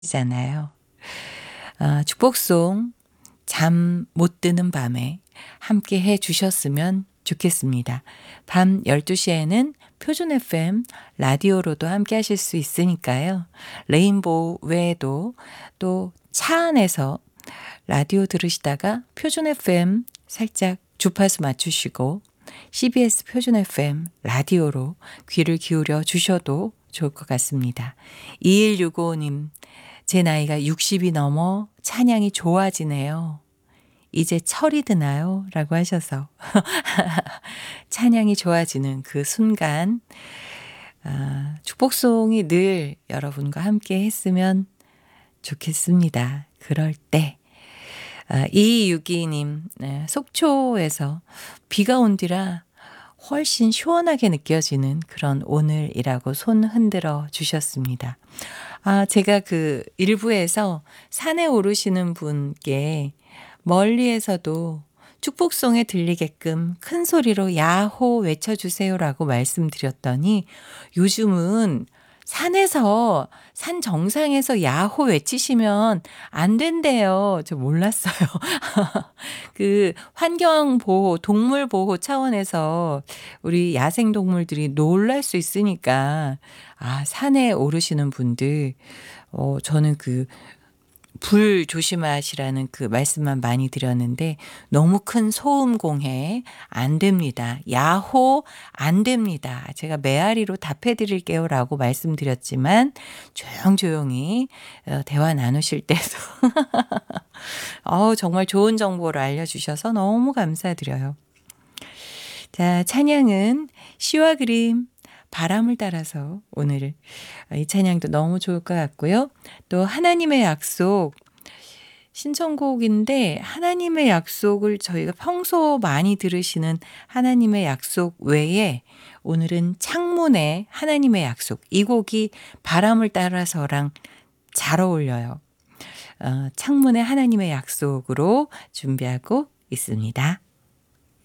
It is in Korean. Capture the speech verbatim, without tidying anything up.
잖아요. 아, 축복송 잠 못 드는 밤에 함께 해 주셨으면 좋겠습니다. 밤 열두 시에는 표준 에프엠 라디오로도 함께 하실 수 있으니까요. 레인보우 외에도 또 차 안에서 라디오 들으시다가 표준 에프엠 살짝 주파수 맞추시고 씨비에스 표준 에프엠 라디오로 귀를 기울여 주셔도 좋을 것 같습니다. 이일육오 님, 제 나이가 육십이 넘어 찬양이 좋아지네요. 이제 철이 드나요? 라고 하셔서 찬양이 좋아지는 그 순간, 아, 축복송이 늘 여러분과 함께 했으면 좋겠습니다. 그럴 때 아, 이육이 님, 네, 속초에서 비가 온 뒤라 훨씬 시원하게 느껴지는 그런 오늘이라고 손 흔들어 주셨습니다. 아, 제가 그 일부에서 산에 오르시는 분께 멀리에서도 축복송에 들리게끔 큰 소리로 야호 외쳐주세요라고 말씀드렸더니 요즘은 산에서 산 정상에서 야호 외치시면 안 된대요. 저 몰랐어요. 그 환경 보호, 동물 보호 차원에서 우리 야생 동물들이 놀랄 수 있으니까 아, 산에 오르시는 분들 어 저는 그 불 조심하시라는 그 말씀만 많이 드렸는데 너무 큰 소음 공해 안 됩니다. 야호 안 됩니다. 제가 메아리로 답해 드릴게요라고 말씀드렸지만 조용조용히 어 대화 나누실 때도 어 정말 좋은 정보를 알려 주셔서 너무 감사드려요. 자, 찬양은 시와 그림 바람을 따라서 오늘 이 찬양도 너무 좋을 것 같고요. 또 하나님의 약속 신청곡인데 하나님의 약속을 저희가 평소 많이 들으시는 하나님의 약속 외에 오늘은 창문의 하나님의 약속 이 곡이 바람을 따라서랑 잘 어울려요. 어, 창문의 하나님의 약속으로 준비하고 있습니다.